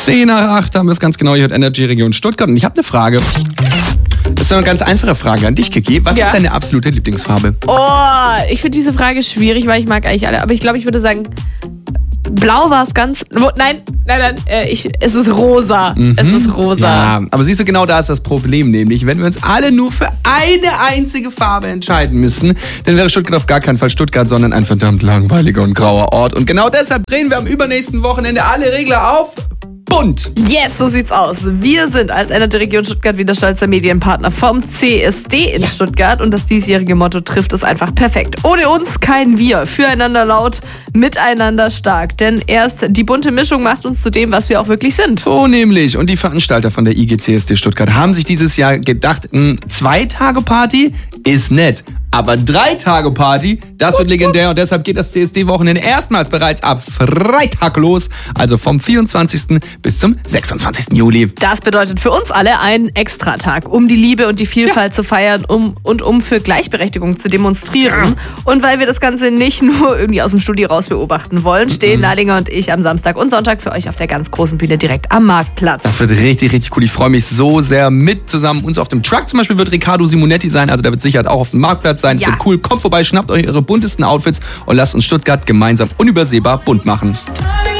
7:10 haben wir es ganz genau. Ihr hört Energy Region Stuttgart. Und ich habe eine Frage. Das ist eine ganz einfache Frage an dich, Kiki. Was ist deine absolute Lieblingsfarbe? Oh, ich finde diese Frage schwierig, weil ich mag eigentlich alle. Aber ich glaube, ich würde sagen, blau war es ganz... Nein. Es ist rosa. Es ist rosa. Ja, aber siehst du, genau da ist das Problem. Nämlich, wenn wir uns alle nur für eine einzige Farbe entscheiden müssen, dann wäre Stuttgart auf gar keinen Fall Stuttgart, sondern ein verdammt langweiliger und grauer Ort. Und genau deshalb drehen wir am übernächsten Wochenende alle Regler auf bunt. Yes, so sieht's aus. Wir sind als Energy Region Stuttgart wieder stolzer Medienpartner vom CSD in Stuttgart und das diesjährige Motto trifft es einfach perfekt. Ohne uns kein Wir. Füreinander laut, miteinander stark. Denn erst die bunte Mischung macht uns zu dem, was wir auch wirklich sind. So nämlich. Und die Veranstalter von der IG CSD Stuttgart haben sich dieses Jahr gedacht, 2-Tage-Party ist nett. Aber 3-Tage-Party, das wird legendär und deshalb geht das CSD-Wochenende erstmals bereits ab Freitag los, also vom 24. bis zum 26. Juli. Das bedeutet für uns alle einen Extratag, um die Liebe und die Vielfalt zu feiern um für Gleichberechtigung zu demonstrieren. Und weil wir das Ganze nicht nur irgendwie aus dem Studio raus beobachten wollen, stehen Nahlinger und ich am Samstag und Sonntag für euch auf der ganz großen Bühne direkt am Marktplatz. Das wird richtig, richtig cool. Ich freue mich so sehr mit zusammen. Uns auf dem Truck zum Beispiel wird Riccardo Simonetti sein, also der wird sicher auch auf dem Marktplatz sein. Es wird cool. Kommt vorbei, schnappt euch eure buntesten Outfits und lasst uns Stuttgart gemeinsam unübersehbar bunt machen.